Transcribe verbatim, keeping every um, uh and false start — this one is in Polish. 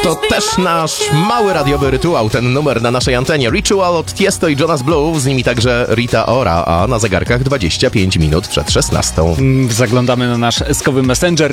To też nasz mały radiowy rytuał, ten numer na naszej antenie. Ritual od Tiesto i Jonas Blue, z nimi także Rita Ora, a na zegarkach dwadzieścia pięć minut przed szesnastą. Zaglądamy na nasz eskowy Messenger.